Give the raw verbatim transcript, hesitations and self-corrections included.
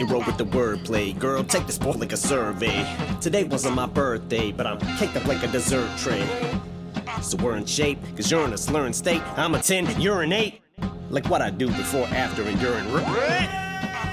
You wrote with the wordplay. Girl, take this boy like a survey. Today wasn't my birthday, but I'm caked up like a dessert tray. So we're in shape, cause you're in a slurring state. I'm a ten, you're an eight. Like what I do before, after, and during.